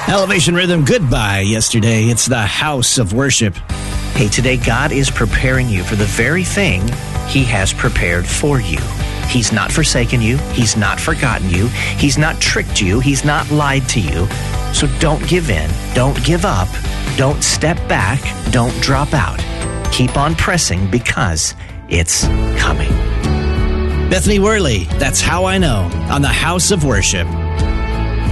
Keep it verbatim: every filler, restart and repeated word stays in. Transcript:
Elevation Rhythm, goodbye yesterday. It's the house of worship. Hey, today God is preparing you for the very thing He has prepared for you. He's not forsaken you. He's not forgotten you. He's not tricked you. He's not lied to you. So don't give in. Don't give up. Don't step back. Don't drop out. Keep on pressing because it's coming. Bethany Worley, That's How I Know, on the House of Worship.